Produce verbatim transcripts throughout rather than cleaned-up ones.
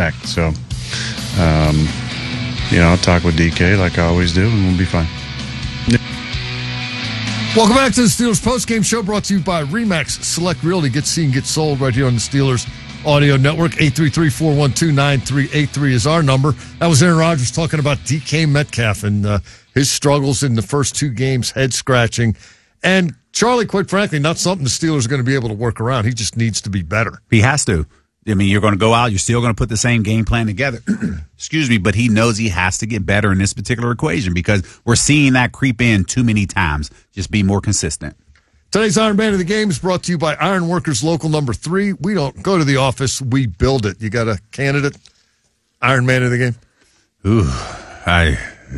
intact. So, um, you know, I'll talk with D K like I always do, and we'll be fine. Welcome back to the Steelers postgame show, brought to you by RE/MAX Select Realty. Get seen, get sold right here on the Steelers Audio Network. eight three three, four one two, nine three eight three is our number. That was Aaron Rodgers talking about D K Metcalf and uh, his struggles in the first two games, head scratching. And Charlie, quite frankly, not something the Steelers are going to be able to work around. He just needs to be better. He has to. I mean, you're going to go out, you're still going to put the same game plan together. Excuse me, but he knows he has to get better in this particular equation because we're seeing that creep in too many times. Just be more consistent. Today's Iron Man of the Game is brought to you by Iron Workers Local Number three. We don't go to the office, we build it. You got a candidate? Iron Man of the Game? Ooh, I...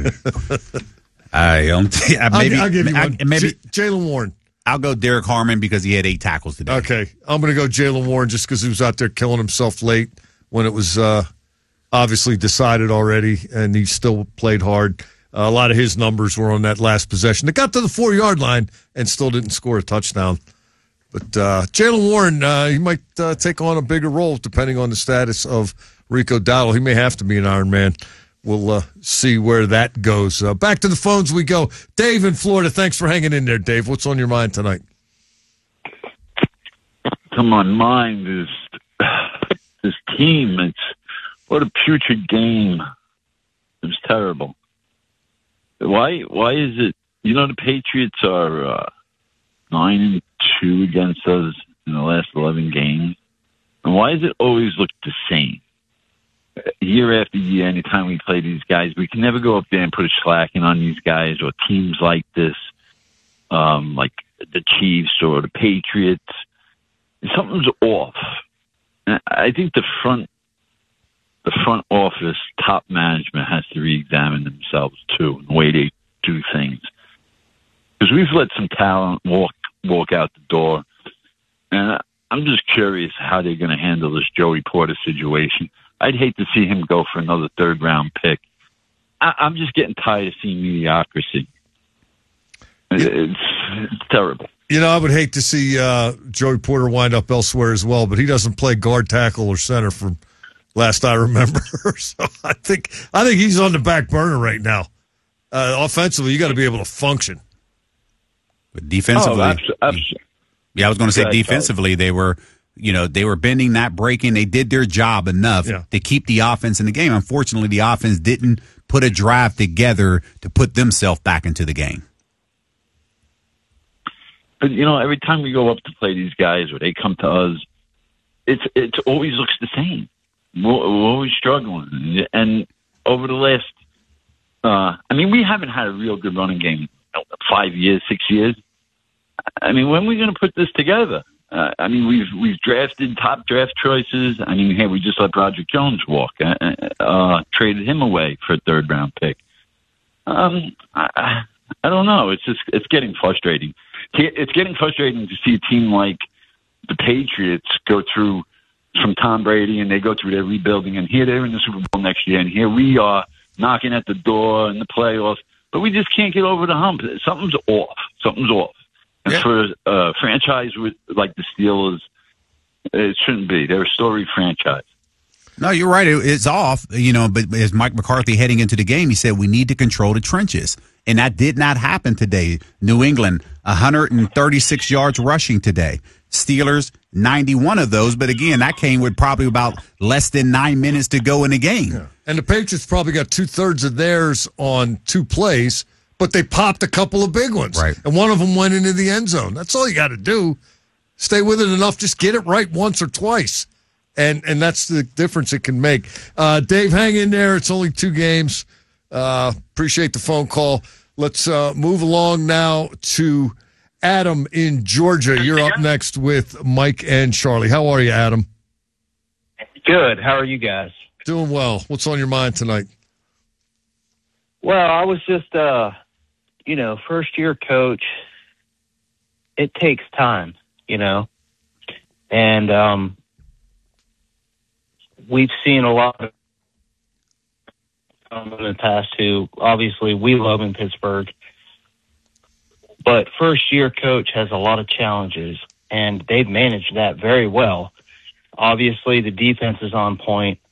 I don't. Maybe, I'll, I'll give you one. I, maybe J- Jaylen Warren. I'll go Derek Harmon because he had eight tackles today. Okay, I'm going to go Jaylen Warren just because he was out there killing himself late when it was uh, obviously decided already, and he still played hard. Uh, a lot of his numbers were on that last possession. They got to the four-yard line and still didn't score a touchdown. But uh, Jaylen Warren, uh, he might uh, take on a bigger role depending on the status of Rico Dowdle. He may have to be an Iron Man. We'll uh, see where that goes. Uh, back to the phones we go. Dave in Florida, thanks for hanging in there, Dave. What's on your mind tonight? On my mind is this team. It's what a putrid game. It was terrible. Why? Why is it? You know, the Patriots are uh, nine and two against us in the last eleven games, and why does it always look the same? Year after year, anytime we play these guys, we can never go up there and put a slacking on these guys or teams like this, um, like the Chiefs or the Patriots. Something's off. And I think the front, the front office, top management has to re-examine themselves too, the way they do things. Because we've let some talent walk walk out the door, and I'm just curious how they're going to handle this Joey Porter situation. I'd hate to see him go for another third-round pick. I, I'm just getting tired of seeing mediocrity. It's, it's terrible. You know, I would hate to see uh, Joey Porter wind up elsewhere as well, but he doesn't play guard, tackle, or center from last I remember. So I think I think he's on the back burner right now. Uh, offensively, you got to be able to function. But defensively, oh, absolutely, absolutely. yeah, I was going to say Yeah, defensively, they were. You know, they were bending, not breaking. They did their job enough yeah. to keep the offense in the game. Unfortunately, the offense didn't put a drive together to put themselves back into the game. But, you know, every time we go up to play these guys or they come to us, it's it always looks the same. We're, we're always struggling. And over the last, uh, I mean, we haven't had a real good running game in five years, six years. I mean, when are we going to put this together? Uh, I mean, we've we've drafted top draft choices. I mean, hey, we just let Roger Jones walk, uh, uh, traded him away for a third round pick. Um, I, I don't know. It's just it's getting frustrating. It's getting frustrating to see a team like the Patriots go through from Tom Brady, and they go through their rebuilding, and here they're in the Super Bowl next year, and here we are knocking at the door in the playoffs, but we just can't get over the hump. Something's off. Something's off. And yeah. for a franchise with, like the Steelers, it shouldn't be. They're a storied franchise. No, you're right. It, it's off, you know, but as Mike McCarthy heading into the game, he said we need to control the trenches. And that did not happen today. New England, one hundred thirty-six yards rushing today. Steelers, ninety-one of those. But again, that came with probably about less than nine minutes to go in the game. Yeah. And the Patriots probably got two-thirds of theirs on two plays, but they popped a couple of big ones. Right. And one of them went into the end zone. That's all you got to do. Stay with it enough. Just get it right once or twice. And and that's the difference it can make. Uh, Dave, hang in there. It's only two games. Uh, appreciate the phone call. Let's uh, move along now to Adam in Georgia. You're up next with Mike and Charlie. How are you, Adam? Good. How are you guys? Doing well. What's on your mind tonight? Well, I was just, uh, you know, first-year coach. It takes time, you know. And um, we've seen a lot of um, in the past who, obviously, we love in Pittsburgh. But first-year coach has a lot of challenges, and they've managed that very well. Obviously, the defense is on point.